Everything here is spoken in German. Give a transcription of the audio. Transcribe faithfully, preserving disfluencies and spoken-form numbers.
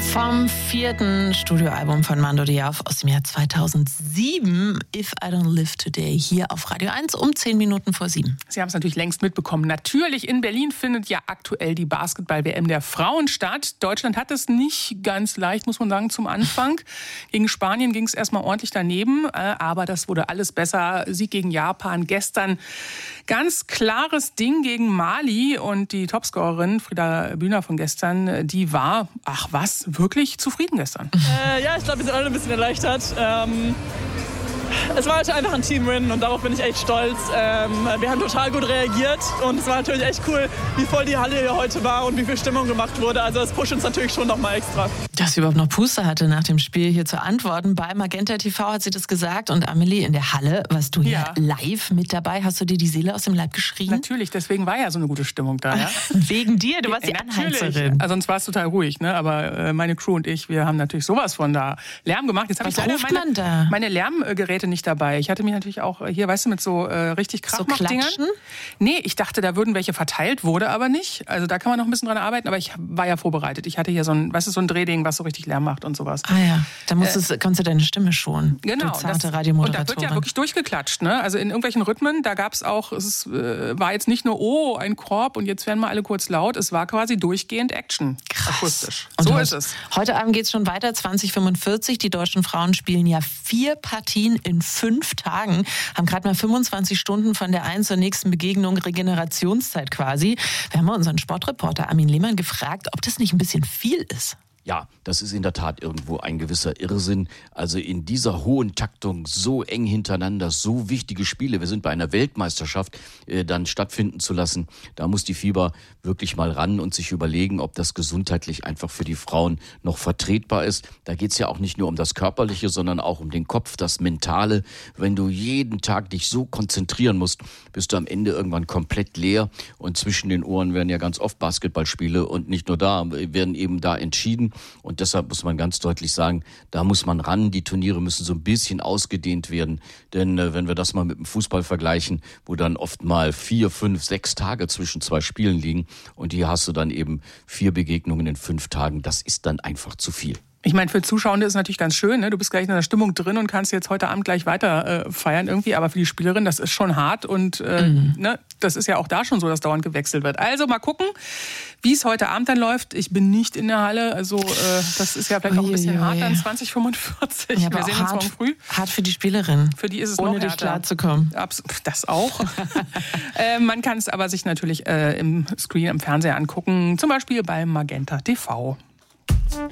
Vom vierten Studioalbum von Mando Diao aus dem Jahr zweitausendsieben, If I Don't Live Today, hier auf Radio eins um zehn Minuten vor sieben. Sie haben es natürlich längst mitbekommen. Natürlich, in Berlin findet ja aktuell die Basketball-W M der Frauen statt. Deutschland hat es nicht ganz leicht, muss man sagen, zum Anfang. Gegen Spanien ging es erstmal ordentlich daneben, aber das wurde alles besser. Sieg gegen Japan gestern. Ganz klares Ding gegen Mali, und die Topscorerin Frieda Bühner von gestern, die war, ach was, wirklich zufrieden gestern. Äh, ja, ich glaube, wir sind alle ein bisschen erleichtert. Ähm, es war heute einfach ein Team-Win und darauf bin ich echt stolz. Ähm, wir haben total gut reagiert und es war natürlich echt cool, wie voll die Halle hier heute war und wie viel Stimmung gemacht wurde. Also das pusht uns natürlich schon noch mal extra. Dass sie überhaupt noch Puste hatte nach dem Spiel hier zu antworten. Bei Magenta T V hat sie das gesagt. Und Amelie, in der Halle warst du ja live mit dabei. Hast du dir die Seele aus dem Leib geschrien? Natürlich, deswegen war ja so eine gute Stimmung da. Ja? Wegen dir, du warst die Anheizerin. Also sonst war es total ruhig, ne? Aber äh, meine Crew und ich, wir haben natürlich sowas von da Lärm gemacht. Jetzt habe ich leider ruft meine, man da? meine Lärmgeräte nicht dabei. Ich hatte mich natürlich auch hier, weißt du, mit so äh, richtig Krachmach-Dingern. So Nee, ich dachte, da würden welche verteilt, wurde aber nicht. Also da kann man noch ein bisschen dran arbeiten, aber ich war ja vorbereitet. Ich hatte hier so ein, weißt du, so ein Drehding, was so richtig Lärm macht und sowas. Ah ja, da musstest, äh, kannst du deine Stimme schonen. Genau. Du zarte das, Radiomoderatorin. Und da wird ja wirklich durchgeklatscht, ne? Also in irgendwelchen Rhythmen, da gab es auch, es äh, war jetzt nicht nur, oh, ein Korb und jetzt werden mal alle kurz laut. Es war quasi durchgehend Action. Krass. Akustisch. Und so heute, ist es. Heute Abend geht es schon weiter, zwanzig fünfundvierzig. Die deutschen Frauen spielen ja vier Partien in fünf Tagen. Haben gerade mal fünfundzwanzig Stunden von der einen zur nächsten Begegnung, Regenerationszeit quasi. Wir haben mal unseren Sportreporter Armin Lehmann gefragt, ob das nicht ein bisschen viel ist. Ja, das ist in der Tat irgendwo ein gewisser Irrsinn. Also in dieser hohen Taktung so eng hintereinander, so wichtige Spiele, wir sind bei einer Weltmeisterschaft, äh, dann stattfinden zu lassen. Da muss die FIBA wirklich mal ran und sich überlegen, ob das gesundheitlich einfach für die Frauen noch vertretbar ist. Da geht's ja auch nicht nur um das Körperliche, sondern auch um den Kopf, das Mentale. Wenn du jeden Tag dich so konzentrieren musst, bist du am Ende irgendwann komplett leer. Und zwischen den Ohren werden ja ganz oft Basketballspiele und nicht nur da, werden eben da entschieden. Und deshalb muss man ganz deutlich sagen, da muss man ran. Die Turniere müssen so ein bisschen ausgedehnt werden. Denn äh, wenn wir das mal mit dem Fußball vergleichen, wo dann oft mal vier, fünf, sechs Tage zwischen zwei Spielen liegen und hier hast du dann eben vier Begegnungen in fünf Tagen, das ist dann einfach zu viel. Ich meine, für Zuschauende ist es natürlich ganz schön, ne? Du bist gleich in der Stimmung drin und kannst jetzt heute Abend gleich weiter äh, feiern irgendwie. Aber für die Spielerin, das ist schon hart und äh, mhm. ne? Das ist ja auch da schon so, dass dauernd gewechselt wird. Also mal gucken, wie es heute Abend dann läuft. Ich bin nicht in der Halle, also äh, das ist ja vielleicht auch ein bisschen Uiuiui. hart dann zwanzig fünfundvierzig. Ja, wir sehen uns morgen früh. Hart für die Spielerin. Für die ist es Ohne noch dich härter. klarzukommen. Das auch. äh, man kann es aber sich natürlich äh, im Screen, im Fernseher angucken, zum Beispiel beim Magenta T V.